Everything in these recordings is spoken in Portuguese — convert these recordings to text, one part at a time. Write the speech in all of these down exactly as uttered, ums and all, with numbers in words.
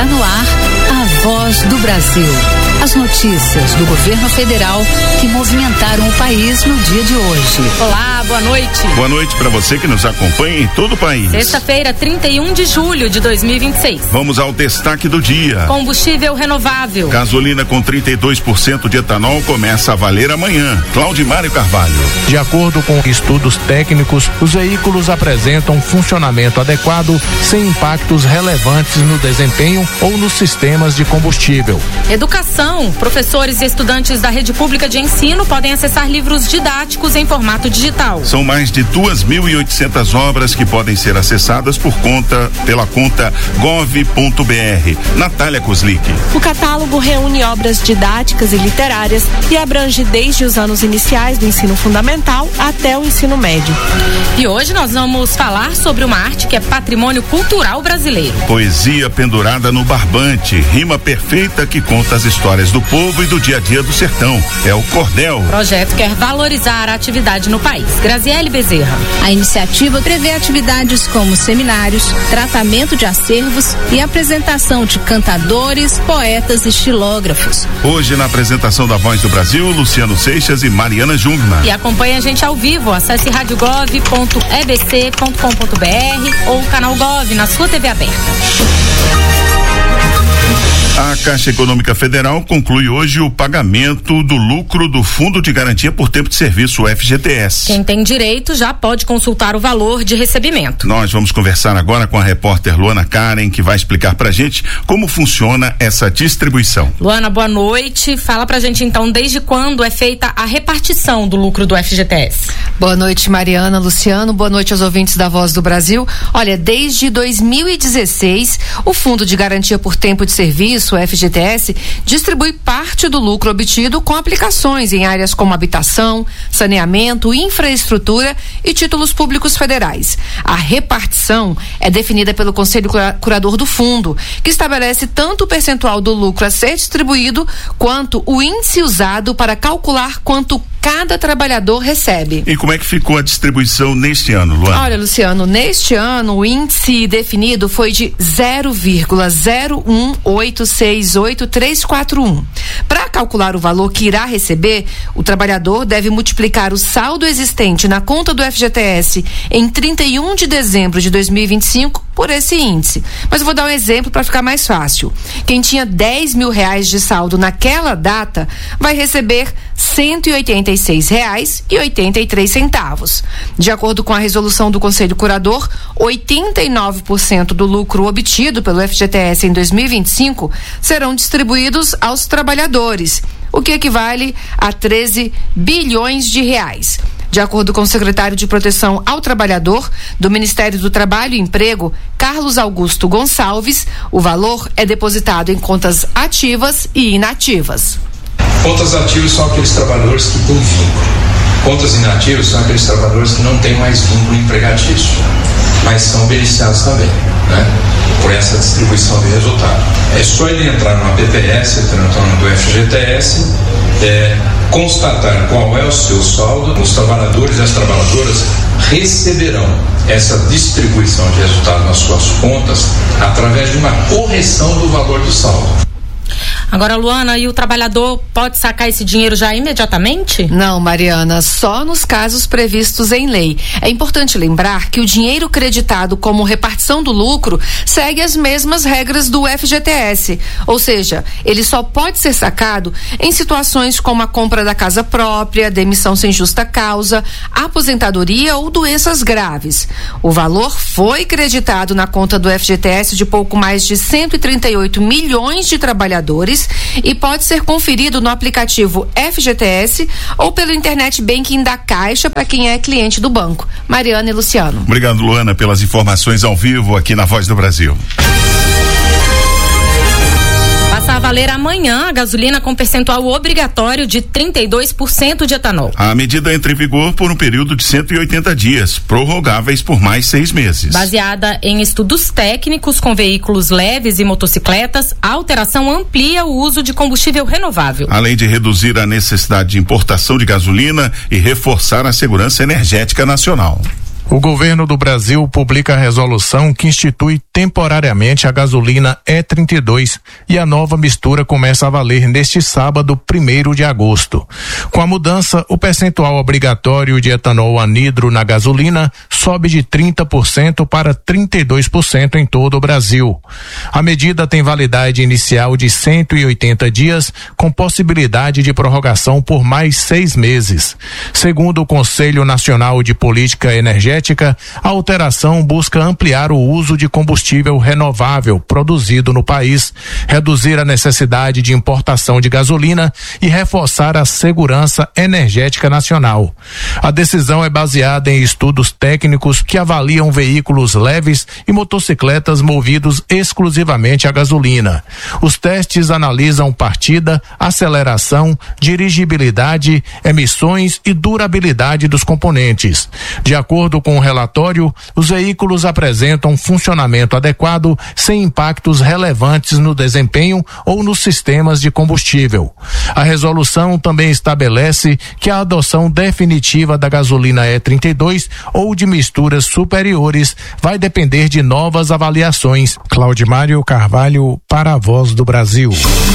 Está no ar a Voz do Brasil. As notícias do governo federal que movimentaram o país no dia de hoje. Olá, boa noite. Boa noite para você que nos acompanha em todo o país. Sexta-feira, trinta e um de julho de dois mil e vinte e seis. Vamos ao destaque do dia. Combustível renovável. Gasolina com trinta e dois por cento de etanol começa a valer amanhã. Claudimário Carvalho. De acordo com estudos técnicos, os veículos apresentam funcionamento adequado, sem impactos relevantes no desempenho ou nos sistemas de combustível. Educação. Professores e estudantes da rede pública de ensino podem acessar livros didáticos em formato digital. São mais de duas mil e oitocentas obras que podem ser acessadas por conta, pela conta gov ponto br. Natália Kozlik. O catálogo reúne obras didáticas e literárias e abrange desde os anos iniciais do ensino fundamental até o ensino médio. E hoje nós vamos falar sobre uma arte que é patrimônio cultural brasileiro. Poesia pendurada no barbante, rima perfeita que conta as histórias do povo e do dia a dia do sertão. É o Cordel. O projeto quer valorizar a atividade no país. Graziele Bezerra. A iniciativa prevê atividades como seminários, tratamento de acervos e apresentação de cantadores, poetas e xilógrafos. Hoje, na apresentação da Voz do Brasil, Luciano Seixas e Mariana Jungmann. E acompanhe a gente ao vivo. Acesse radiogov ponto e b c ponto com ponto b r ou o canal Gov na sua T V aberta. A Caixa Econômica Federal conclui hoje o pagamento do lucro do Fundo de Garantia por Tempo de Serviço, o F G T S. Quem tem direito já pode consultar o valor de recebimento. Nós vamos conversar agora com a repórter Luana Karen, que vai explicar pra gente como funciona essa distribuição. Luana, boa noite. Fala pra gente então desde quando é feita a repartição do lucro do F G T S. Boa noite, Mariana, Luciano, boa noite aos ouvintes da Voz do Brasil. Olha, desde dois mil e dezesseis, o Fundo de Garantia por Tempo de Serviço, o F G T S, distribui parte do lucro obtido com aplicações em áreas como habitação, saneamento, infraestrutura e títulos públicos federais. A repartição é definida pelo Conselho Curador do Fundo, que estabelece tanto o percentual do lucro a ser distribuído quanto o índice usado para calcular quanto cada trabalhador recebe. E como é que ficou a distribuição neste ano, Luana? Olha, Luciano, neste ano o índice definido foi de zero vírgula zero um oito seis oito três quatro um. Para calcular o valor que irá receber, o trabalhador deve multiplicar o saldo existente na conta do F G T S em trinta e um de dezembro de dois mil e vinte e cinco por esse índice. Mas eu vou dar um exemplo para ficar mais fácil. Quem tinha dez mil reais de saldo naquela data vai receber cento e oitenta e seis reais e oitenta e três centavos. De acordo com a resolução do Conselho Curador, oitenta e nove por cento do lucro obtido pelo F G T S em dois mil e vinte e cinco serão distribuídos aos trabalhadores, o que equivale a treze bilhões de reais. De acordo com o secretário de Proteção ao Trabalhador do Ministério do Trabalho e Emprego, Carlos Augusto Gonçalves, o valor é depositado em contas ativas e inativas. Contas ativas são aqueles trabalhadores que têm vínculo. Contas inativas são aqueles trabalhadores que não têm mais vínculo empregatício, mas são beneficiados também, né, por essa distribuição de resultado. É só ele entrar no A P P S, entrar do F G T S, é, constatar qual é o seu saldo. Os trabalhadores e as trabalhadoras receberão essa distribuição de resultado nas suas contas através de uma correção do valor do saldo. Agora, Luana, e o trabalhador pode sacar esse dinheiro já imediatamente? Não, Mariana, só nos casos previstos em lei. É importante lembrar que o dinheiro creditado como repartição do lucro segue as mesmas regras do F G T S, ou seja, ele só pode ser sacado em situações como a compra da casa própria, demissão sem justa causa, aposentadoria ou doenças graves. O valor foi creditado na conta do F G T S de pouco mais de cento e trinta e oito milhões de trabalhadores e pode ser conferido no aplicativo F G T S ou pelo Internet Banking da Caixa para quem é cliente do banco. Mariana e Luciano. Obrigado, Luana, pelas informações ao vivo aqui na Voz do Brasil. Passa a valer amanhã a gasolina com percentual obrigatório de trinta e dois por cento de etanol. A medida entra em vigor por um período de cento e oitenta dias, prorrogáveis por mais seis meses. Baseada em estudos técnicos com veículos leves e motocicletas, a alteração amplia o uso de combustível renovável. Além de reduzir a necessidade de importação de gasolina e reforçar a segurança energética nacional. O governo do Brasil publica a resolução que institui temporariamente a gasolina E trinta e dois e a nova mistura começa a valer neste sábado, primeiro de agosto. Com a mudança, o percentual obrigatório de etanol anidro na gasolina sobe de trinta por cento para trinta e dois por cento em todo o Brasil. A medida tem validade inicial de cento e oitenta dias, com possibilidade de prorrogação por mais seis meses. Segundo o Conselho Nacional de Política Energética, a alteração busca ampliar o uso de combustível renovável produzido no país, reduzir a necessidade de importação de gasolina e reforçar a segurança energética nacional. A decisão é baseada em estudos técnicos que avaliam veículos leves e motocicletas movidos exclusivamente a gasolina. Os testes analisam partida, aceleração, dirigibilidade, emissões e durabilidade dos componentes. De acordo com o relatório, os veículos apresentam funcionamento adequado, sem impactos relevantes no desempenho ou nos sistemas de combustível. A resolução também estabelece que a adoção definitiva da gasolina E trinta e dois ou de misturas superiores vai depender de novas avaliações. Claudimário Carvalho, para a Voz do Brasil.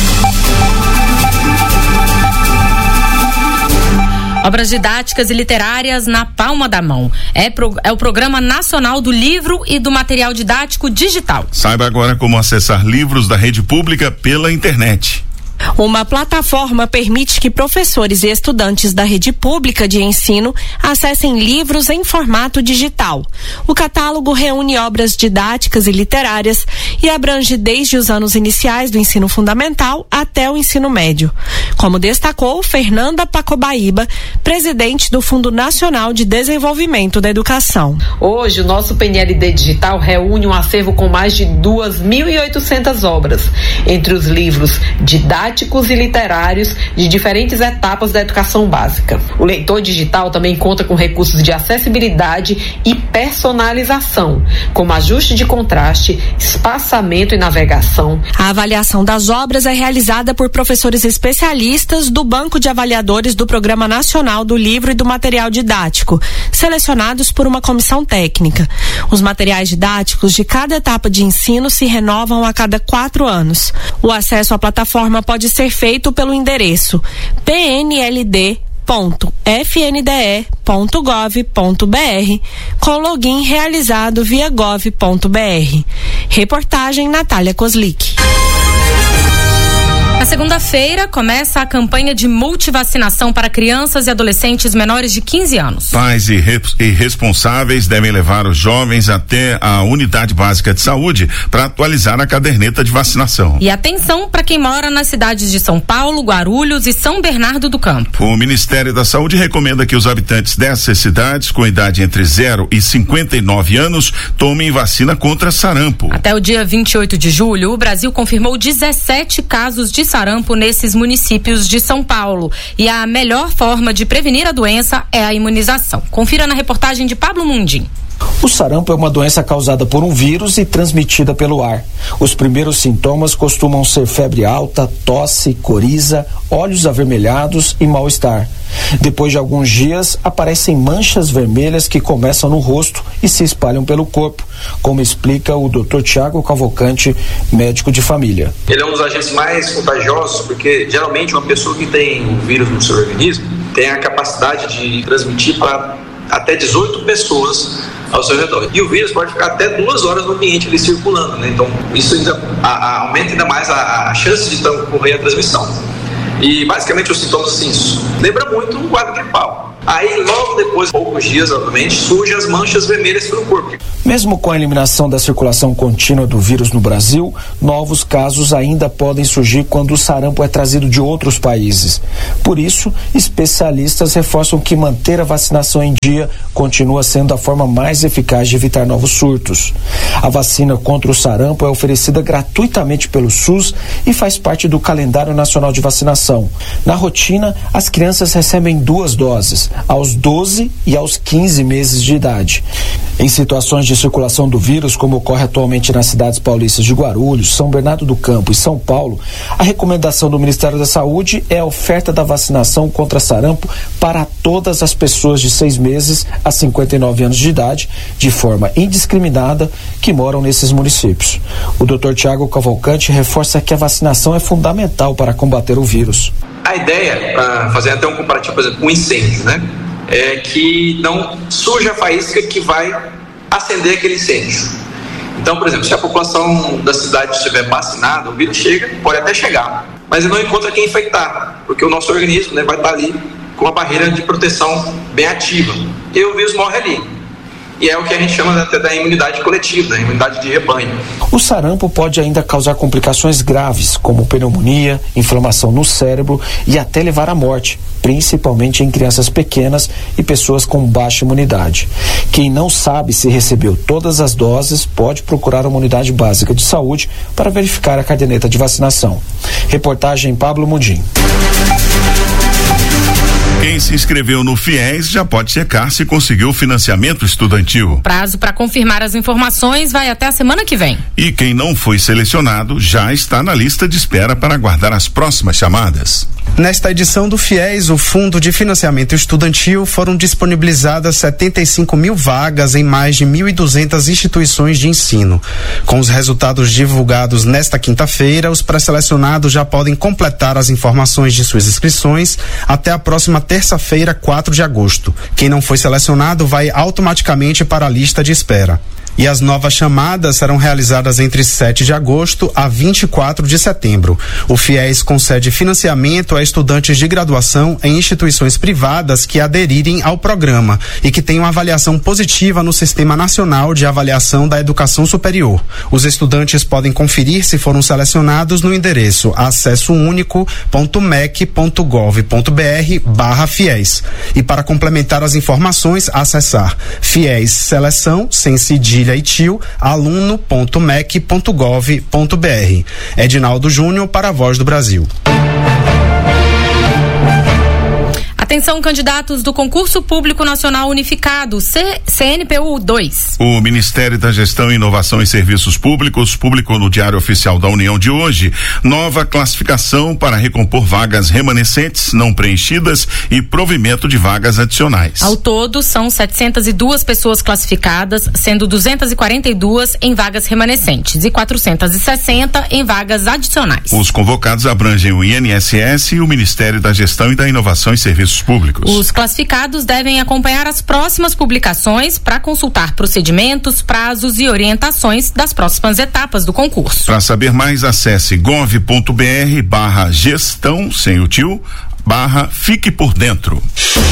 Obras didáticas e literárias na palma da mão. É, pro, é o Programa Nacional do Livro e do Material Didático Digital. Saiba agora como acessar livros da rede pública pela internet. Uma plataforma permite que professores e estudantes da rede pública de ensino acessem livros em formato digital. O catálogo reúne obras didáticas e literárias e abrange desde os anos iniciais do ensino fundamental até o ensino médio. Como destacou Fernanda Pacobaíba, presidente do Fundo Nacional de Desenvolvimento da Educação. Hoje, o nosso P N L D Digital reúne um acervo com mais de duas mil e oitocentas obras, entre os livros didáticos e literários de diferentes etapas da educação básica. O leitor digital também conta com recursos de acessibilidade e personalização, como ajuste de contraste, espaçamento e navegação. A avaliação das obras é realizada por professores especialistas do Banco de Avaliadores do Programa Nacional do Livro e do Material Didático, selecionados por uma comissão técnica. Os materiais didáticos de cada etapa de ensino se renovam a cada quatro anos. O acesso à plataforma pode ser feito pelo endereço p n l d ponto f n d e ponto gov ponto b r com login realizado via gov ponto b r. Reportagem Natália Kozlik. Na segunda-feira, começa a campanha de multivacinação para crianças e adolescentes menores de quinze anos. Pais e, re- e responsáveis devem levar os jovens até a unidade básica de saúde para atualizar a caderneta de vacinação. E atenção para quem mora nas cidades de São Paulo, Guarulhos e São Bernardo do Campo. O Ministério da Saúde recomenda que os habitantes dessas cidades com idade entre zero e cinquenta e nove anos tomem vacina contra sarampo. Até o dia vinte e oito de julho, o Brasil confirmou dezessete casos de sarampo nesses municípios de São Paulo. E a melhor forma de prevenir a doença é a imunização. Confira na reportagem de Pablo Mundim. O sarampo é uma doença causada por um vírus e transmitida pelo ar. Os primeiros sintomas costumam ser febre alta, tosse, coriza, olhos avermelhados e mal-estar. Depois de alguns dias, aparecem manchas vermelhas que começam no rosto e se espalham pelo corpo, como explica o doutor Tiago Cavalcante, médico de família. Ele é um dos agentes mais contagiosos, porque geralmente uma pessoa que tem o vírus no seu organismo tem a capacidade de transmitir para até dezoito pessoas ao seu redor. E o vírus pode ficar até duas horas no ambiente ali circulando, né? Então isso ainda a, a, aumenta ainda mais a, a chance de ocorrer a transmissão. E basicamente os sintomas assim, lembra muito um quadro gripal. Aí logo depois, poucos dias, obviamente, surgem as manchas vermelhas pelo corpo. Mesmo com a eliminação da circulação contínua do vírus no Brasil, novos casos ainda podem surgir quando o sarampo é trazido de outros países. Por isso, especialistas reforçam que manter a vacinação em dia continua sendo a forma mais eficaz de evitar novos surtos. A vacina contra o sarampo é oferecida gratuitamente pelo SUS e faz parte do calendário nacional de vacinação. vacinação. Na rotina, as crianças recebem duas doses, aos doze e aos quinze meses de idade. Em situações de circulação do vírus, como ocorre atualmente nas cidades paulistas de Guarulhos, São Bernardo do Campo e São Paulo, a recomendação do Ministério da Saúde é a oferta da vacinação contra sarampo para todas as pessoas de seis meses a cinquenta e nove anos de idade, de forma indiscriminada, que moram nesses municípios. O doutor Tiago Cavalcante reforça que a vacinação é fundamental para combater o vírus. A ideia, para fazer até um comparativo, por exemplo, com um incêndio, né? É que não surja a faísca que vai acender aquele incêndio. Então, por exemplo, se a população da cidade estiver vacinada, o vírus chega, pode até chegar, mas ele não encontra quem infectar, porque o nosso organismo, né, vai estar ali com uma barreira de proteção bem ativa, e o vírus morre ali. E é o que a gente chama até da imunidade coletiva, da imunidade de rebanho. O sarampo pode ainda causar complicações graves, como pneumonia, inflamação no cérebro e até levar à morte, principalmente em crianças pequenas e pessoas com baixa imunidade. Quem não sabe se recebeu todas as doses pode procurar uma unidade básica de saúde para verificar a caderneta de vacinação. Reportagem Pablo Mundim. Quem se inscreveu no FIES já pode checar se conseguiu financiamento estudantil. O prazo para confirmar as informações vai até a semana que vem. E quem não foi selecionado já está na lista de espera para aguardar as próximas chamadas. Nesta edição do FIES, o Fundo de Financiamento Estudantil, foram disponibilizadas setenta e cinco mil vagas em mais de mil e duzentas instituições de ensino. Com os resultados divulgados nesta quinta-feira, os pré-selecionados já podem completar as informações de suas inscrições até a próxima terça-feira, quatro de agosto. Quem não foi selecionado vai automaticamente para a lista de espera. E as novas chamadas serão realizadas entre sete de agosto a vinte e quatro de setembro. O FIES concede financiamento a estudantes de graduação em instituições privadas que aderirem ao programa e que tenham avaliação positiva no Sistema Nacional de Avaliação da Educação Superior. Os estudantes podem conferir se foram selecionados no endereço acessounico ponto mec ponto gov ponto br barra FIES. E para complementar as informações, acessar FIES Seleção, sem cedilha e tio, aluno ponto mec ponto gov ponto br. Edinaldo Júnior para a Voz do Brasil. Atenção, candidatos do Concurso Público Nacional Unificado, C N P U dois. O Ministério da Gestão, Inovação e Serviços Públicos publicou no Diário Oficial da União de hoje nova classificação para recompor vagas remanescentes não preenchidas e provimento de vagas adicionais. Ao todo, são setecentas e duas pessoas classificadas, sendo duzentas e quarenta e duas em vagas remanescentes e quatrocentas e sessenta em vagas adicionais. Os convocados abrangem o I N S S e o Ministério da Gestão e da Inovação e Serviços Públicos. Os classificados devem acompanhar as próximas publicações para consultar procedimentos, prazos e orientações das próximas etapas do concurso. Para saber mais, acesse gov ponto br barra gestão, sem o tio, barra fique por dentro.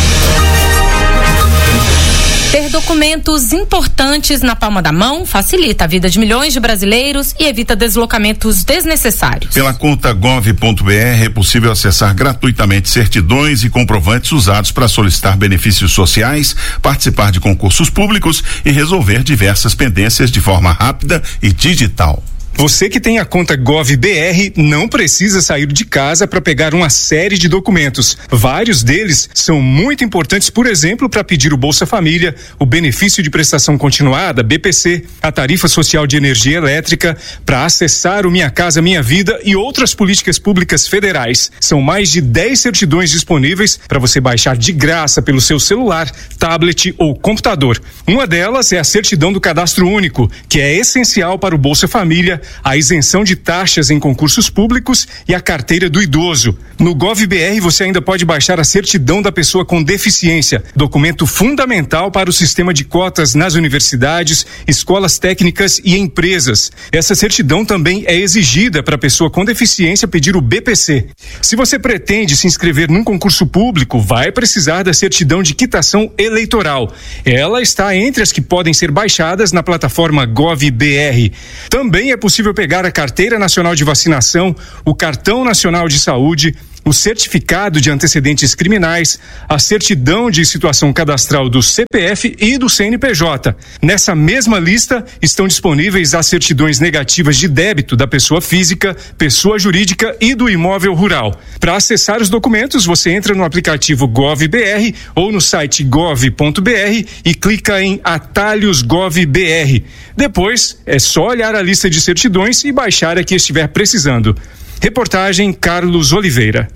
Ter documentos importantes na palma da mão facilita a vida de milhões de brasileiros e evita deslocamentos desnecessários. Pela conta gov ponto br é possível acessar gratuitamente certidões e comprovantes usados para solicitar benefícios sociais, participar de concursos públicos e resolver diversas pendências de forma rápida e digital. Você que tem a conta GovBR não precisa sair de casa para pegar uma série de documentos. Vários deles são muito importantes, por exemplo, para pedir o Bolsa Família, o benefício de prestação continuada, B P C, a tarifa social de energia elétrica, para acessar o Minha Casa Minha Vida e outras políticas públicas federais. São mais de dez certidões disponíveis para você baixar de graça pelo seu celular, tablet ou computador. Uma delas é a certidão do Cadastro Único, que é essencial para o Bolsa Família, a isenção de taxas em concursos públicos e a carteira do idoso. No GovBR você ainda pode baixar a certidão da pessoa com deficiência, documento fundamental para o sistema de cotas nas universidades, escolas técnicas e empresas. Essa certidão também é exigida para a pessoa com deficiência pedir o B P C. Se você pretende se inscrever num concurso público, vai precisar da certidão de quitação eleitoral. Ela está entre as que podem ser baixadas na plataforma GovBR. Também é possível pegar a Carteira Nacional de Vacinação, o Cartão Nacional de Saúde, o certificado de antecedentes criminais, a certidão de situação cadastral do C P F e do C N P J. Nessa mesma lista estão disponíveis as certidões negativas de débito da pessoa física, pessoa jurídica e do imóvel rural. Para acessar os documentos, você entra no aplicativo GovBR ou no site gov ponto br e clica em Atalhos GovBR. Depois, é só olhar a lista de certidões e baixar a que estiver precisando. Reportagem Carlos Oliveira.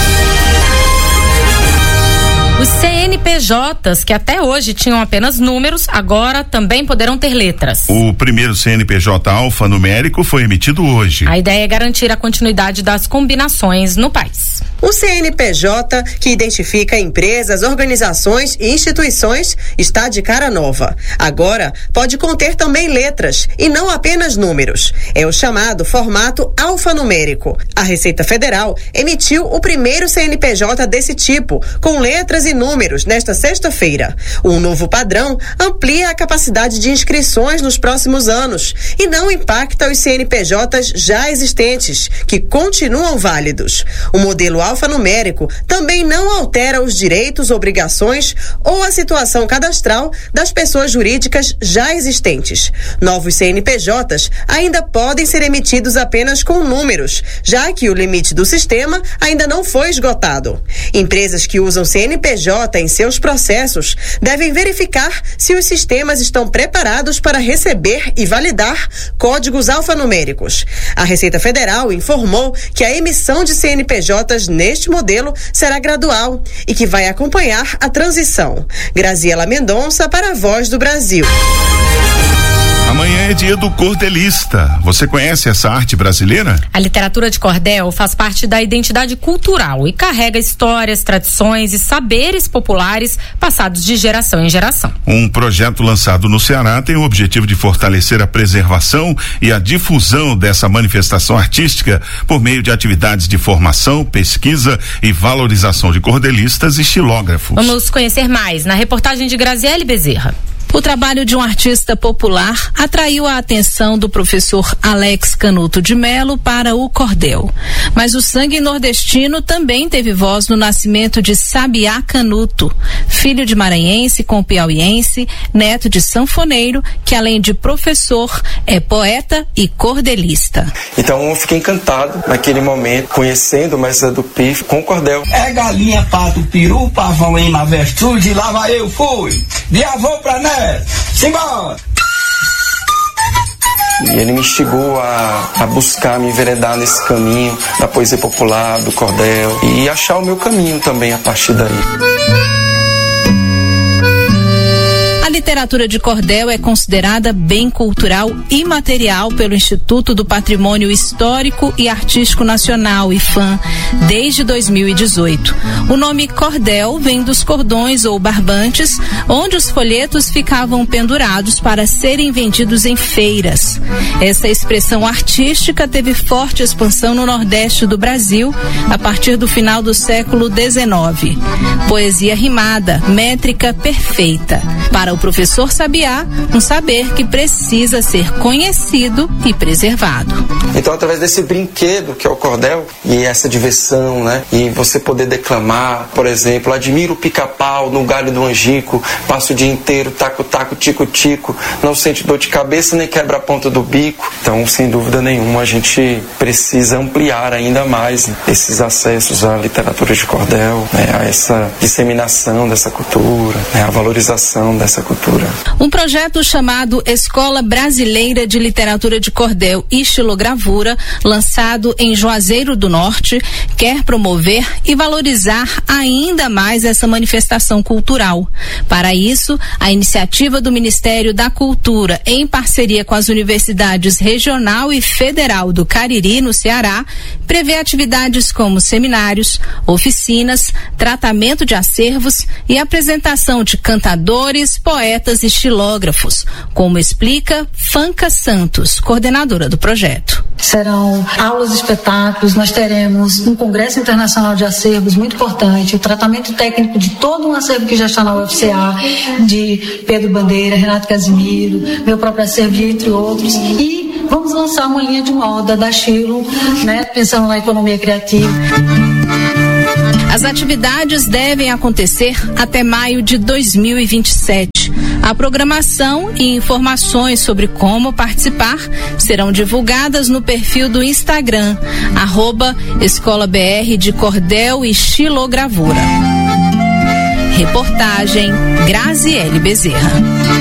Os C N P Js, que até hoje tinham apenas números, agora também poderão ter letras. O primeiro C N P J alfanumérico foi emitido hoje. A ideia é garantir a continuidade das combinações no país. O C N P J, que identifica empresas, organizações e instituições, está de cara nova. Agora, pode conter também letras e não apenas números. É o chamado formato alfanumérico. A Receita Federal emitiu o primeiro C N P J desse tipo, com letras e números, nesta sexta-feira. O novo padrão amplia a capacidade de inscrições nos próximos anos e não impacta os C N P Js já existentes, que continuam válidos. O modelo alfanumérico também não altera os direitos, obrigações ou a situação cadastral das pessoas jurídicas já existentes. Novos C N P Js ainda podem ser emitidos apenas com números, já que o limite do sistema ainda não foi esgotado. Empresas que usam C N P J em seus processos devem verificar se os sistemas estão preparados para receber e validar códigos alfanuméricos. A Receita Federal informou que a emissão de C N P Js neste modelo será gradual e que vai acompanhar a transição. Graziela Mendonça para a Voz do Brasil. Amanhã é dia do cordelista. Você conhece essa arte brasileira? A literatura de cordel faz parte da identidade cultural e carrega histórias, tradições e saberes populares passados de geração em geração. Um projeto lançado no Ceará tem o objetivo de fortalecer a preservação e a difusão dessa manifestação artística por meio de atividades de formação, pesquisa e valorização de cordelistas e xilógrafos. Vamos conhecer mais na reportagem de Graziele Bezerra. O trabalho de um artista popular atraiu a atenção do professor Alex Canuto de Melo para o cordel. Mas o sangue nordestino também teve voz no nascimento de Sabiá Canuto, filho de maranhense com piauiense, neto de sanfoneiro, que além de professor, é poeta e cordelista. Então eu fiquei encantado naquele momento, conhecendo o mestre do Pif com o cordel. É galinha, pato, peru, pavão em avestruz, lá vai eu fui, de avô pra neto. Simbora! E ele me instigou a, a buscar, me enveredar nesse caminho da poesia popular, do cordel e achar o meu caminho também a partir daí. A literatura de cordel é considerada bem cultural imaterial pelo Instituto do Patrimônio Histórico e Artístico Nacional, I F A M, desde dois mil e dezoito. O nome cordel vem dos cordões ou barbantes, onde os folhetos ficavam pendurados para serem vendidos em feiras. Essa expressão artística teve forte expansão no Nordeste do Brasil a partir do final do século dezenove. Poesia rimada, métrica perfeita. Para o professor Sabiá, um saber que precisa ser conhecido e preservado. Então, através desse brinquedo que é o cordel e essa diversão, né? E você poder declamar, por exemplo, admiro o pica-pau no galho do angico, passo o dia inteiro, taco-taco, tico-tico, não sente dor de cabeça nem quebra a ponta do bico. Então, sem dúvida nenhuma, a gente precisa ampliar ainda mais esses acessos à literatura de cordel, né? A essa disseminação dessa cultura, né? A valorização dessa cultura. Um projeto chamado Escola Brasileira de Literatura de Cordel e Xilogravura, lançado em Juazeiro do Norte, quer promover e valorizar ainda mais essa manifestação cultural. Para isso, a iniciativa do Ministério da Cultura, em parceria com as universidades regional e federal do Cariri, no Ceará, prevê atividades como seminários, oficinas, tratamento de acervos e apresentação de cantadores, poetas e xilógrafos, como explica Fanca Santos, coordenadora do projeto. Serão aulas, espetáculos, nós teremos um congresso internacional de acervos muito importante, o tratamento técnico de todo um acervo que já está na U F C A, de Pedro Bandeira, Renato Casimiro, meu próprio acervo, entre outros, e vamos lançar uma linha de moda da Xilo, né, pensando na economia criativa. As atividades devem acontecer até maio de dois mil e vinte e sete. A programação e informações sobre como participar serão divulgadas no perfil do Instagram, arroba Escola B R de Cordel e Xilogravura. Reportagem Graziele Bezerra.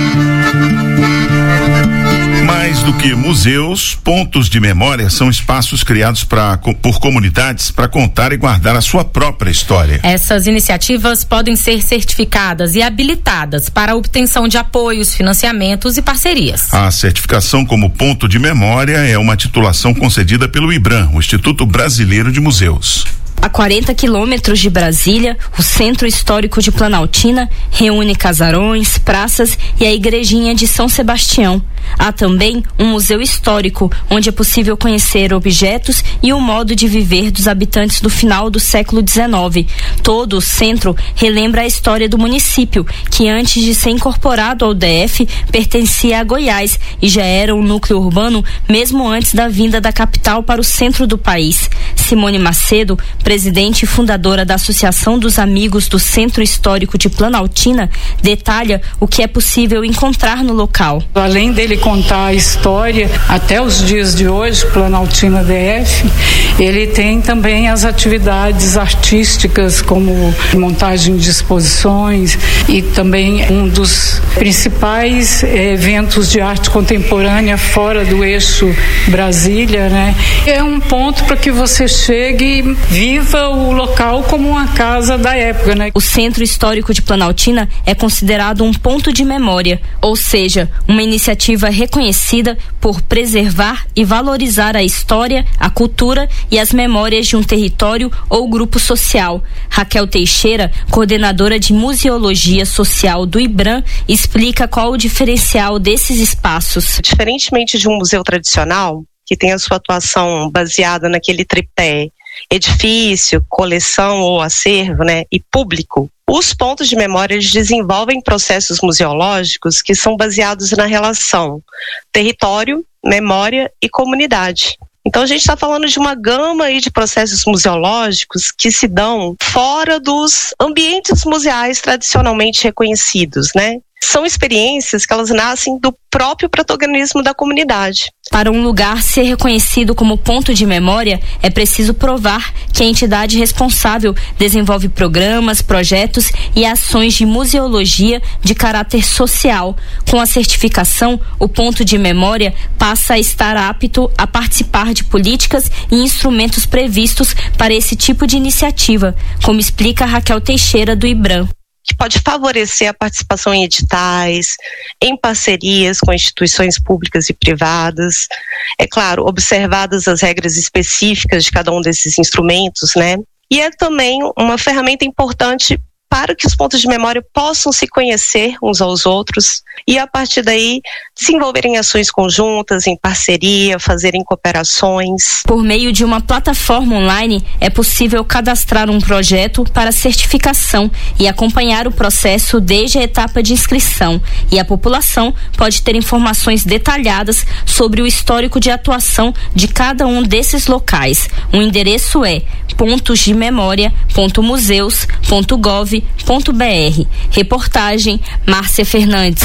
Mais do que museus, pontos de memória são espaços criados pra, por comunidades para contar e guardar a sua própria história. Essas iniciativas podem ser certificadas e habilitadas para a obtenção de apoios, financiamentos e parcerias. A certificação como ponto de memória é uma titulação concedida pelo IBRAM, o Instituto Brasileiro de Museus. A quarenta quilômetros de Brasília, o Centro Histórico de Planaltina reúne casarões, praças e a Igrejinha de São Sebastião. Há também um museu histórico, onde é possível conhecer objetos e o modo de viver dos habitantes do final do século dezenove. Todo o centro relembra a história do município, que antes de ser incorporado ao D F, pertencia a Goiás e já era um núcleo urbano mesmo antes da vinda da capital para o centro do país. Simone Macedo, presidente e fundadora da Associação dos Amigos do Centro Histórico de Planaltina, detalha o que é possível encontrar no local. Além dele contar a história até os dias de hoje, Planaltina D F, ele tem também as atividades artísticas como montagem de exposições e também um dos principais eh, eventos de arte contemporânea fora do eixo Brasília, né? É um ponto para que você chegue e viva o local como uma casa da época, né? O Centro Histórico de Planaltina é considerado um ponto de memória, ou seja, uma iniciativa reconhecida por preservar e valorizar a história, a cultura e as memórias de um território ou grupo social. Raquel Teixeira, coordenadora de Museologia Social do IBRAM, explica qual o diferencial desses espaços. Diferentemente de um museu tradicional, que tem a sua atuação baseada naquele tripé edifício, coleção ou acervo, né, e público, os pontos de memória eles desenvolvem processos museológicos que são baseados na relação território, memória e comunidade. Então a gente está falando de uma gama aí de processos museológicos que se dão fora dos ambientes museais tradicionalmente reconhecidos, né? São experiências que elas nascem do próprio protagonismo da comunidade. Para um lugar ser reconhecido como ponto de memória, é preciso provar que a entidade responsável desenvolve programas, projetos e ações de museologia de caráter social. Com a certificação, o ponto de memória passa a estar apto a participar de políticas e instrumentos previstos para esse tipo de iniciativa, como explica Raquel Teixeira, do IBRAM. Que pode favorecer a participação em editais, em parcerias com instituições públicas e privadas. É claro, observadas as regras específicas de cada um desses instrumentos, né? E é também uma ferramenta importante para que os pontos de memória possam se conhecer uns aos outros e, a partir daí, desenvolverem ações conjuntas, em parceria, fazerem cooperações. Por meio de uma plataforma online, é possível cadastrar um projeto para certificação e acompanhar o processo desde a etapa de inscrição. E a população pode ter informações detalhadas sobre o histórico de atuação de cada um desses locais. O endereço é pontos de memória ponto museus ponto gov ponto br. Reportagem Márcia Fernandes.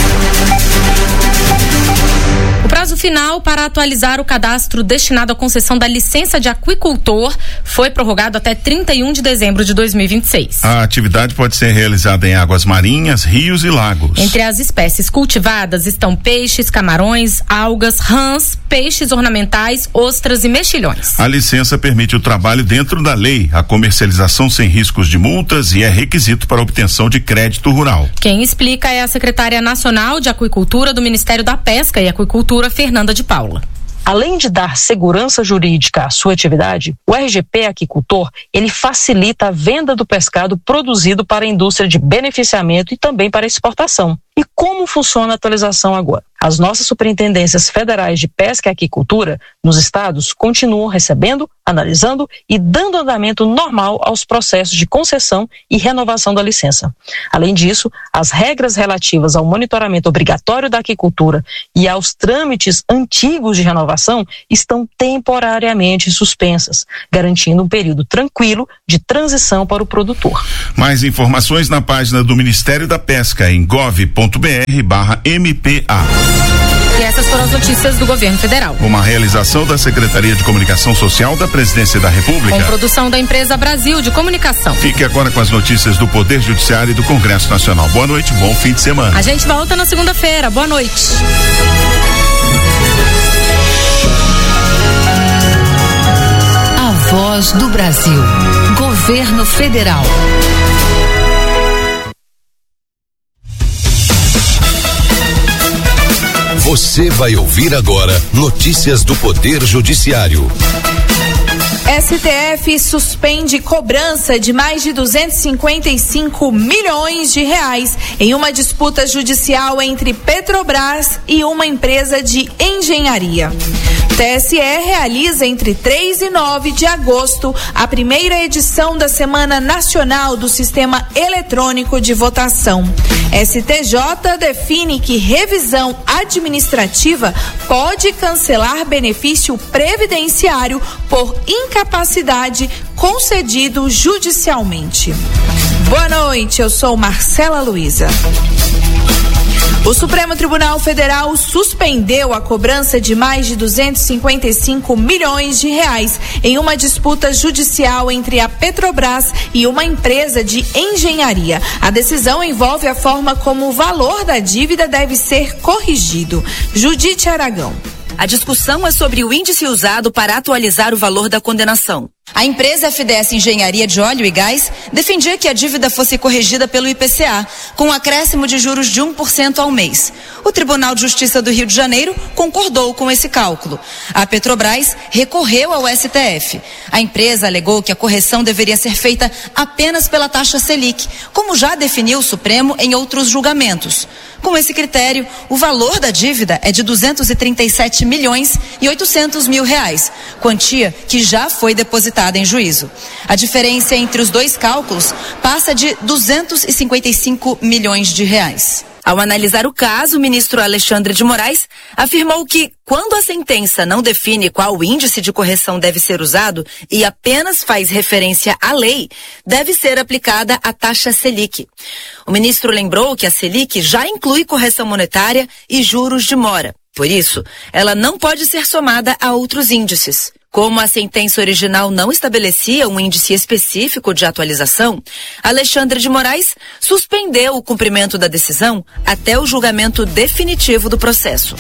O prazo final para atualizar o cadastro destinado à concessão da licença de aquicultor foi prorrogado até trinta e um de dezembro de dois mil e vinte e seis. A atividade pode ser realizada em águas marinhas, rios e lagos. Entre as espécies cultivadas estão peixes, camarões, algas, rãs, peixes ornamentais, ostras e mexilhões. A licença permite o trabalho dentro da lei, a comercialização sem riscos de multas e é requisito para a obtenção de crédito rural. Quem explica é a secretária nacional de aquicultura do Ministério da Pesca e Aquicultura, Fernanda de Paula. Além de dar segurança jurídica à sua atividade, o R G P Aquicultor, ele facilita a venda do pescado produzido para a indústria de beneficiamento e também para exportação. E como funciona a atualização agora? As nossas superintendências federais de pesca e aquicultura nos estados continuam recebendo, analisando e dando andamento normal aos processos de concessão e renovação da licença. Além disso, as regras relativas ao monitoramento obrigatório da aquicultura e aos trâmites antigos de renovação estão temporariamente suspensas, garantindo um período tranquilo de transição para o produtor. Mais informações na página do Ministério da Pesca em gov ponto br barra M P A. E essas foram as notícias do governo federal. Uma realização da Secretaria de Comunicação Social da Presidência da República. Com produção da empresa Brasil de Comunicação. Fique agora com as notícias do Poder Judiciário e do Congresso Nacional. Boa noite, bom fim de semana. A gente volta na segunda-feira. Boa noite. A Voz do Brasil. Governo Federal. Você vai ouvir agora notícias do Poder Judiciário. S T F suspende cobrança de mais de duzentos e cinquenta e cinco milhões de reais em uma disputa judicial entre Petrobras e uma empresa de engenharia. T S E realiza entre três e nove de agosto a primeira edição da Semana Nacional do Sistema Eletrônico de Votação. S T J define que revisão administrativa pode cancelar benefício previdenciário por incapacidade concedido judicialmente. Boa noite, eu sou Marcela Luiza. O Supremo Tribunal Federal suspendeu a cobrança de mais de duzentos e cinquenta e cinco milhões de reais em uma disputa judicial entre a Petrobras e uma empresa de engenharia. A decisão envolve a forma como o valor da dívida deve ser corrigido. Judite Aragão. A discussão é sobre o índice usado para atualizar o valor da condenação. A empresa F D S Engenharia de Óleo e Gás defendia que a dívida fosse corrigida pelo I P C A, com um acréscimo de juros de um por cento ao mês. O Tribunal de Justiça do Rio de Janeiro concordou com esse cálculo. A Petrobras recorreu ao S T F. A empresa alegou que a correção deveria ser feita apenas pela taxa Selic, como já definiu o Supremo em outros julgamentos. Com esse critério, o valor da dívida é de duzentos e trinta e sete milhões e oitocentos mil reais, quantia que já foi depositada em juízo. A diferença entre os dois cálculos passa de duzentos e cinquenta e cinco milhões de reais. Ao analisar o caso, o ministro Alexandre de Moraes afirmou que, quando a sentença não define qual índice de correção deve ser usado e apenas faz referência à lei, deve ser aplicada a taxa Selic. O ministro lembrou que a Selic já inclui correção monetária e juros de mora. Por isso, ela não pode ser somada a outros índices. Como a sentença original não estabelecia um índice específico de atualização, Alexandre de Moraes suspendeu o cumprimento da decisão até o julgamento definitivo do processo.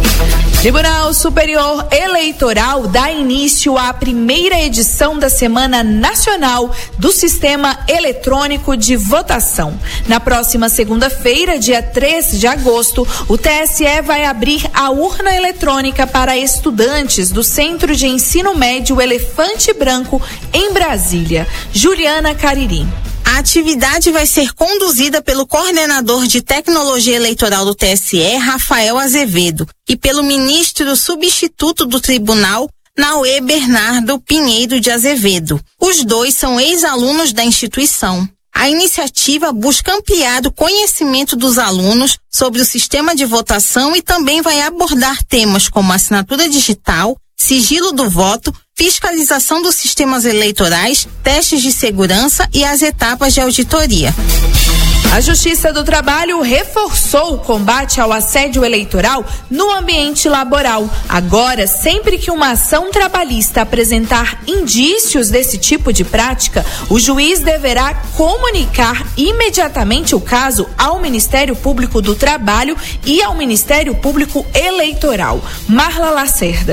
Tribunal Superior Eleitoral dá início à primeira edição da Semana Nacional do Sistema Eletrônico de Votação. Na próxima segunda-feira, dia três de agosto, o T S E vai abrir a urna eletrônica para estudantes do Centro de Ensino Médio Elefante Branco, em Brasília. Juliana Cariri. A atividade vai ser conduzida pelo coordenador de tecnologia eleitoral do T S E, Rafael Azevedo, e pelo ministro substituto do tribunal, Nauê Bernardo Pinheiro de Azevedo. Os dois são ex-alunos da instituição. A iniciativa busca ampliar o conhecimento dos alunos sobre o sistema de votação e também vai abordar temas como assinatura digital, sigilo do voto, fiscalização dos sistemas eleitorais, testes de segurança e as etapas de auditoria. A Justiça do Trabalho reforçou o combate ao assédio eleitoral no ambiente laboral. Agora, sempre que uma ação trabalhista apresentar indícios desse tipo de prática, o juiz deverá comunicar imediatamente o caso ao Ministério Público do Trabalho e ao Ministério Público Eleitoral. Marla Lacerda.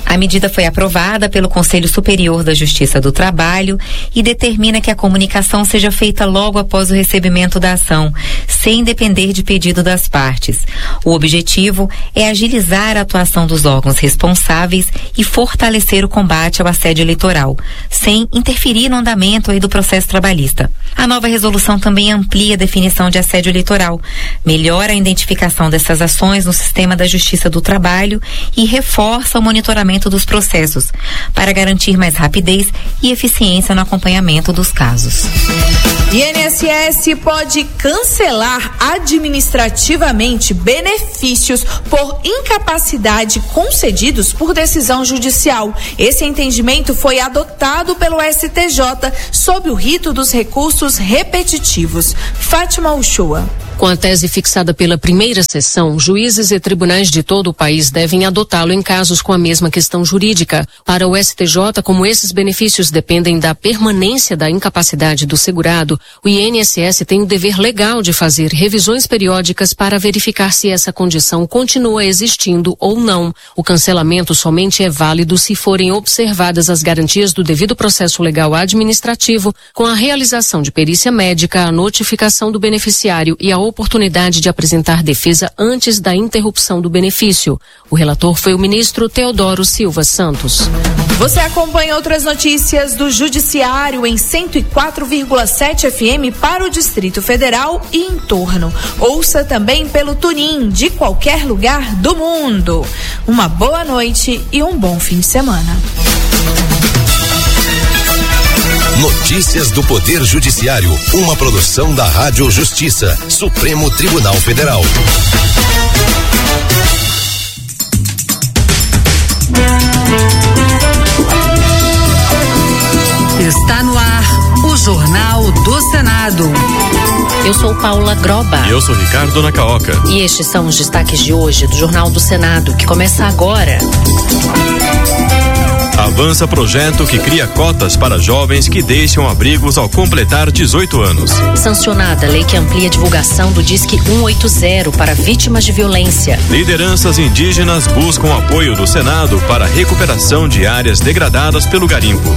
A medida foi aprovada pelo Conselho Superior da Justiça do Trabalho e determina que a comunicação seja feita logo após o recebimento da ação, sem depender de pedido das partes. O objetivo é agilizar a atuação dos órgãos responsáveis e fortalecer o combate ao assédio eleitoral, sem interferir no andamento aí do processo trabalhista. A nova resolução também amplia a definição de assédio eleitoral, melhora a identificação dessas ações no sistema da Justiça do Trabalho e reforça o monitoramento dos processos, para garantir mais rapidez e eficiência no acompanhamento dos casos. I N S S pode cancelar administrativamente benefícios por incapacidade concedidos por decisão judicial. Esse entendimento foi adotado pelo S T J sob o rito dos recursos repetitivos. Fátima Uchoa. Com a tese fixada pela primeira sessão, juízes e tribunais de todo o país devem adotá-lo em casos com a mesma questão jurídica. Para o S T J, como esses benefícios dependem da permanência da incapacidade do segurado, o I N S S tem o dever legal de fazer revisões periódicas para verificar se essa condição continua existindo ou não. O cancelamento somente é válido se forem observadas as garantias do devido processo legal administrativo, com a realização de perícia médica, a notificação do beneficiário e a oportunidade de apresentar defesa antes da interrupção do benefício. O relator foi o ministro Teodoro Silva Santos. Você acompanha outras notícias do Judiciário em cento e quatro vírgula sete F M para o Distrito Federal e em torno. Ouça também pelo TuneIn de qualquer lugar do mundo. Uma boa noite e um bom fim de semana. Notícias do Poder Judiciário, uma produção da Rádio Justiça, Supremo Tribunal Federal. Está no ar o Jornal do Senado. Eu sou Paula Groba. E eu sou Ricardo Nacaoca. E estes são os destaques de hoje do Jornal do Senado, que começa agora. Avança projeto que cria cotas para jovens que deixam abrigos ao completar dezoito anos. Sancionada lei que amplia a divulgação do Disque cento e oitenta para vítimas de violência. Lideranças indígenas buscam apoio do Senado para a recuperação de áreas degradadas pelo garimpo.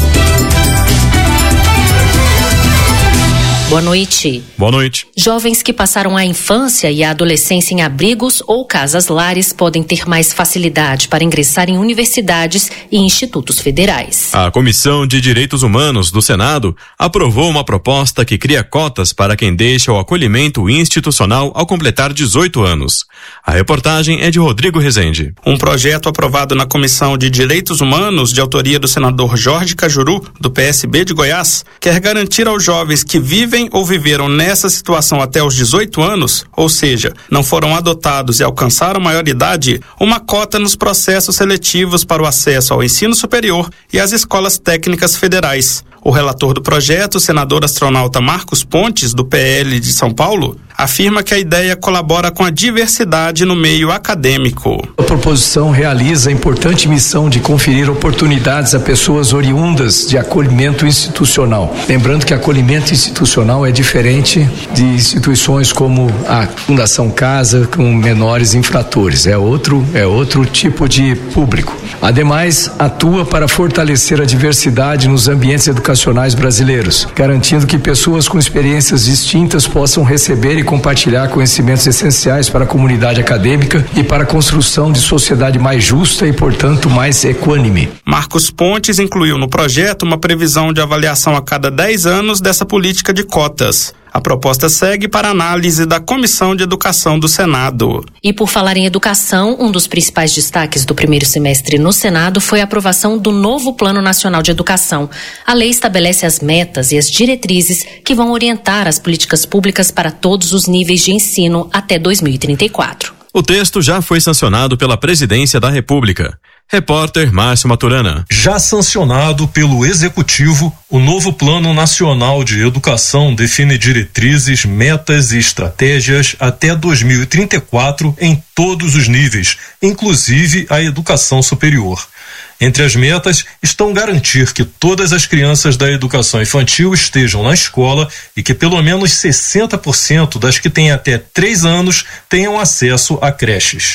Boa noite. Boa noite. Jovens que passaram a infância e a adolescência em abrigos ou casas-lares podem ter mais facilidade para ingressar em universidades e institutos federais. A Comissão de Direitos Humanos do Senado aprovou uma proposta que cria cotas para quem deixa o acolhimento institucional ao completar dezoito anos. A reportagem é de Rodrigo Rezende. Um projeto aprovado na Comissão de Direitos Humanos, de autoria do senador Jorge Cajuru, do P S B de Goiás, quer garantir aos jovens que vivem ou viveram nessa situação até os dezoito anos, ou seja, não foram adotados e alcançaram maioridade, uma cota nos processos seletivos para o acesso ao ensino superior e às escolas técnicas federais. O relator do projeto, o senador astronauta Marcos Pontes, do P L de São Paulo, afirma que a ideia colabora com a diversidade no meio acadêmico. A proposição realiza a importante missão de conferir oportunidades a pessoas oriundas de acolhimento institucional. Lembrando que acolhimento institucional é diferente de instituições como a Fundação Casa com menores infratores. É outro, é outro tipo de público. Ademais, atua para fortalecer a diversidade nos ambientes educacionais brasileiros, garantindo que pessoas com experiências distintas possam receber e compartilhar conhecimentos essenciais para a comunidade acadêmica e para a construção de sociedade mais justa e, portanto, mais equânime. Marcos Pontes incluiu no projeto uma previsão de avaliação a cada dez anos dessa política de cotas. A proposta segue para análise da Comissão de Educação do Senado. E por falar em educação, um dos principais destaques do primeiro semestre no Senado foi a aprovação do novo Plano Nacional de Educação. A lei estabelece as metas e as diretrizes que vão orientar as políticas públicas para todos os níveis de ensino até dois mil e trinta e quatro. O texto já foi sancionado pela Presidência da República. Repórter Márcio Maturana. Já sancionado pelo Executivo, o novo Plano Nacional de Educação define diretrizes, metas e estratégias até dois mil e trinta e quatro em todos os níveis, inclusive a educação superior. Entre as metas estão garantir que todas as crianças da educação infantil estejam na escola e que pelo menos sessenta por cento das que têm até três anos tenham acesso a creches.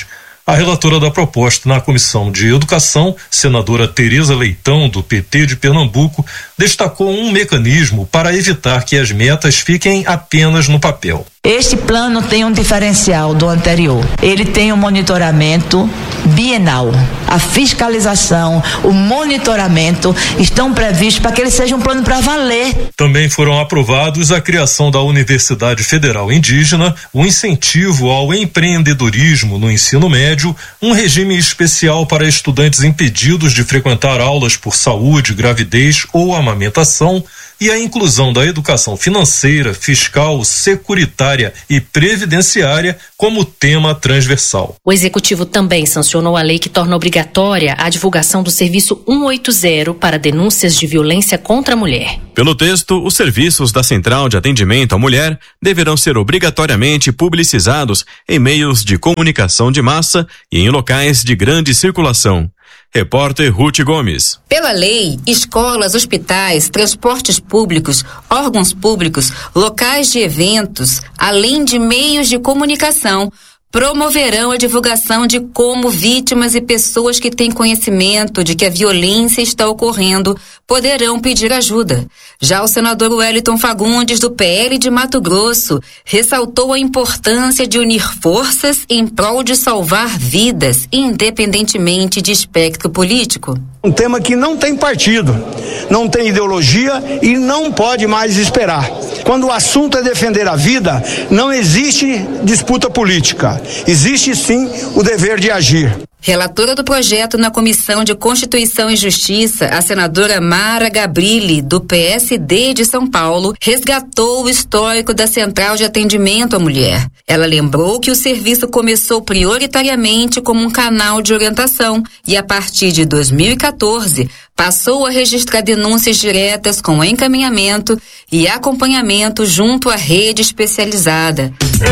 A relatora da proposta na Comissão de Educação, senadora Tereza Leitão, do P T de Pernambuco, destacou um mecanismo para evitar que as metas fiquem apenas no papel. Este plano tem um diferencial do anterior. Ele tem um monitoramento bienal. A fiscalização, o monitoramento estão previstos para que ele seja um plano para valer. Também foram aprovados a criação da Universidade Federal Indígena, o incentivo ao empreendedorismo no ensino médio, um regime especial para estudantes impedidos de frequentar aulas por saúde, gravidez ou amamentação, e a inclusão da educação financeira, fiscal, securitária e previdenciária como tema transversal. O Executivo também sancionou a lei que torna obrigatória a divulgação do serviço cento e oitenta para denúncias de violência contra a mulher. Pelo texto, os serviços da Central de Atendimento à Mulher deverão ser obrigatoriamente publicizados em meios de comunicação de massa e em locais de grande circulação. Repórter Ruth Gomes. Pela lei, escolas, hospitais, transportes públicos, órgãos públicos, locais de eventos, além de meios de comunicação, promoverão a divulgação de como vítimas e pessoas que têm conhecimento de que a violência está ocorrendo poderão pedir ajuda. Já o senador Wellington Fagundes, do P L de Mato Grosso, ressaltou a importância de unir forças em prol de salvar vidas, independentemente de espectro político. Um tema que não tem partido, não tem ideologia e não pode mais esperar. Quando o assunto é defender a vida, não existe disputa política. Existe sim o dever de agir. Relatora do projeto na Comissão de Constituição e Justiça, a senadora Mara Gabrilli, do P S D de São Paulo, resgatou o histórico da Central de Atendimento à Mulher. Ela lembrou que o serviço começou prioritariamente como um canal de orientação e, a partir de dois mil e quatorze, passou a registrar denúncias diretas com encaminhamento e acompanhamento junto à rede especializada.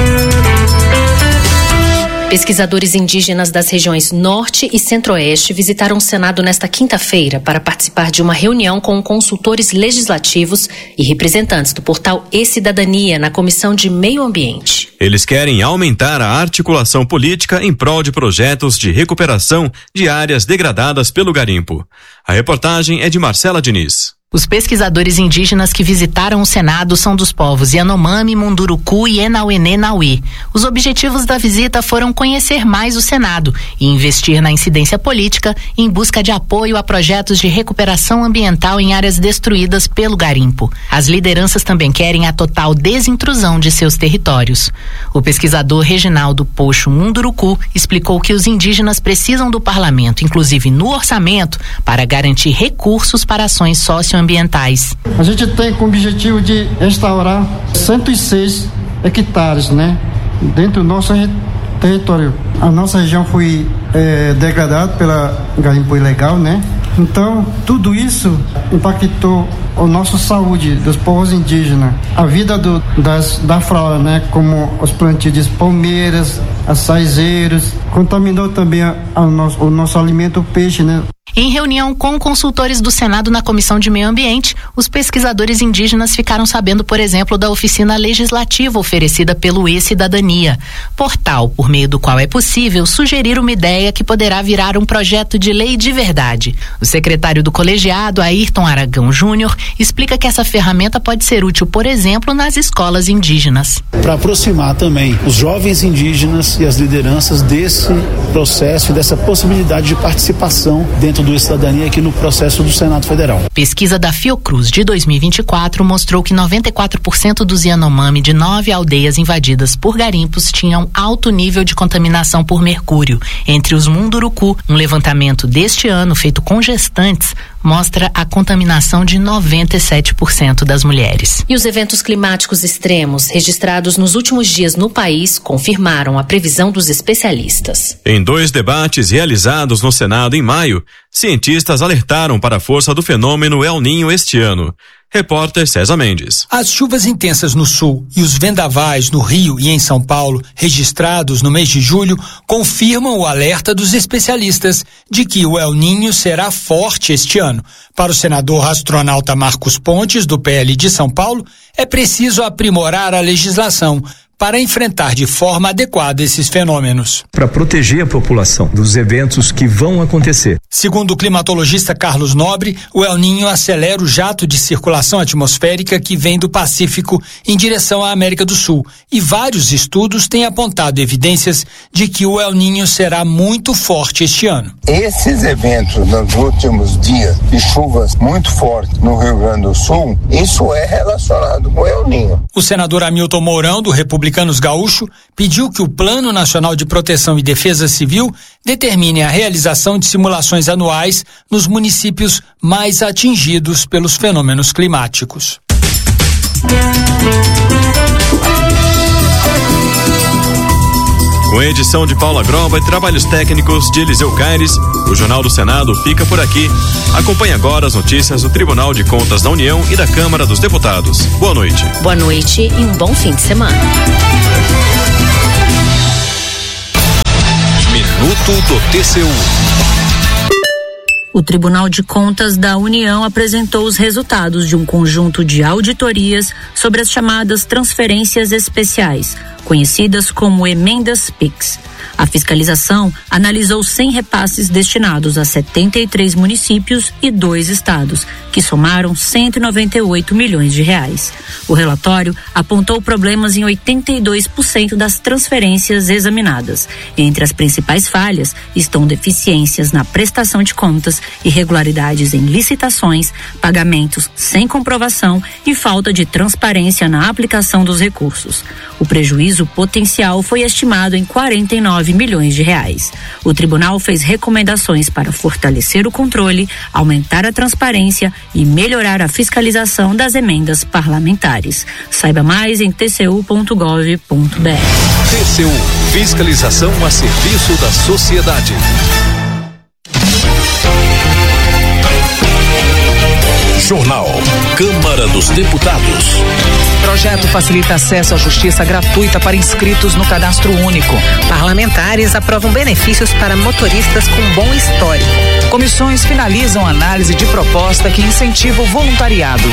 Pesquisadores indígenas das regiões Norte e Centro-Oeste visitaram o Senado nesta quinta-feira para participar de uma reunião com consultores legislativos e representantes do portal E-Cidadania na Comissão de Meio Ambiente. Eles querem aumentar a articulação política em prol de projetos de recuperação de áreas degradadas pelo garimpo. A reportagem é de Marcela Diniz. Os pesquisadores indígenas que visitaram o Senado são dos povos Yanomami, Munduruku e Enauê-Nauê. Os objetivos da visita foram conhecer mais o Senado e investir na incidência política em busca de apoio a projetos de recuperação ambiental em áreas destruídas pelo garimpo. As lideranças também querem a total desintrusão de seus territórios. O pesquisador Reginaldo Poxo Munduruku explicou que os indígenas precisam do parlamento, inclusive no orçamento, para garantir recursos para ações socioambientais. ambientais. A gente tem como objetivo de restaurar cento e seis hectares, né, dentro do nosso território. A nossa região foi é, degradada pela garimpo ilegal, né? Então, tudo isso impactou a nossa saúde dos povos indígenas, a vida do, das, da flora, né? Como os plantios de palmeiras, açaizeiros, contaminou também a, a nosso, o nosso alimento, o peixe, né? Em reunião com consultores do Senado na Comissão de Meio Ambiente, os pesquisadores indígenas ficaram sabendo, por exemplo, da oficina legislativa oferecida pelo E-Cidadania, portal por meio do qual é possível sugerir uma ideia que poderá virar um projeto de lei de verdade. O secretário do colegiado, Ayrton Aragão Júnior, explica que essa ferramenta pode ser útil, por exemplo, nas escolas indígenas. Para aproximar também os jovens indígenas e as lideranças desse processo, dessa possibilidade de participação dentro do E-Cidadania aqui no processo do Senado Federal. Pesquisa da Fiocruz de dois mil e vinte e quatro mostrou que noventa e quatro por cento dos Yanomami de nove aldeias invadidas por garimpos tinham alto nível de contaminação por mercúrio. Entre os Munduruku, um levantamento deste ano feito com gestantes mostra a contaminação de noventa e sete por cento das mulheres. E os eventos climáticos extremos registrados nos últimos dias no país confirmaram a previsão dos especialistas. Em dois debates realizados no Senado em maio, cientistas alertaram para a força do fenômeno El Niño este ano. Repórter César Mendes. As chuvas intensas no sul e os vendavais no Rio e em São Paulo, registrados no mês de julho, confirmam o alerta dos especialistas de que o El Niño será forte este ano. Para o senador astronauta Marcos Pontes, do P L de São Paulo, é preciso aprimorar a legislação para enfrentar de forma adequada esses fenômenos. Para proteger a população dos eventos que vão acontecer. Segundo o climatologista Carlos Nobre, o El Niño acelera o jato de circulação atmosférica que vem do Pacífico em direção à América do Sul, e vários estudos têm apontado evidências de que o El Niño será muito forte este ano. Esses eventos nos últimos dias de chuvas muito fortes no Rio Grande do Sul, isso é relacionado com o El Niño. O senador Hamilton Mourão, do Republicanos Gaúcho, pediu que o Plano Nacional de Proteção e Defesa Civil determine a realização de simulações anuais nos municípios mais atingidos pelos fenômenos climáticos. Com edição de Paula Groba e trabalhos técnicos de Eliseu Caires, o Jornal do Senado fica por aqui. Acompanhe agora as notícias do Tribunal de Contas da União e da Câmara dos Deputados. Boa noite. Boa noite e um bom fim de semana. Minuto do T C U. O Tribunal de Contas da União apresentou os resultados de um conjunto de auditorias sobre as chamadas transferências especiais, conhecidas como emendas PIX. A fiscalização analisou cem repasses destinados a setenta e três municípios e dois estados, que somaram cento e noventa e oito milhões de reais. O relatório apontou problemas em oitenta e dois por cento das transferências examinadas. Entre as principais falhas estão deficiências na prestação de contas, irregularidades em licitações, pagamentos sem comprovação e falta de transparência na aplicação dos recursos. O prejuízo potencial foi estimado em quarenta e nove milhões de reais. O tribunal fez recomendações para fortalecer o controle, aumentar a transparência e melhorar a fiscalização das emendas parlamentares. Saiba mais em t c u ponto gov ponto b r. T C U, fiscalização a serviço da sociedade. Jornal Câmara dos Deputados. Projeto facilita acesso à justiça gratuita para inscritos no Cadastro Único. Parlamentares aprovam benefícios para motoristas com bom histórico. Comissões finalizam análise de proposta que incentiva o voluntariado.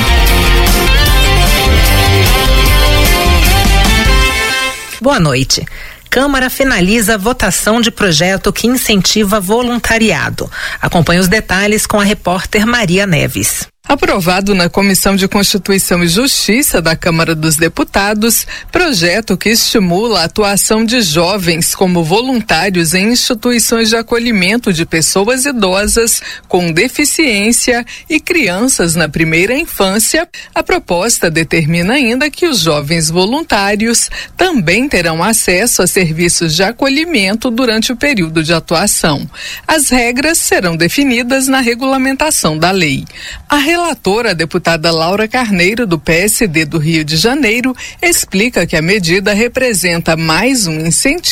Boa noite. Câmara finaliza a votação de projeto que incentiva voluntariado. Acompanhe os detalhes com a repórter Maria Neves. Aprovado na Comissão de Constituição e Justiça da Câmara dos Deputados, projeto que estimula a atuação de jovens como voluntários em instituições de acolhimento de pessoas idosas com deficiência e crianças na primeira infância. A proposta determina ainda que os jovens voluntários também terão acesso a serviços de acolhimento durante o período de atuação. As regras serão definidas na regulamentação da lei. A relatora, a deputada Laura Carneiro, do P S D do Rio de Janeiro, explica que a medida representa mais um incentivo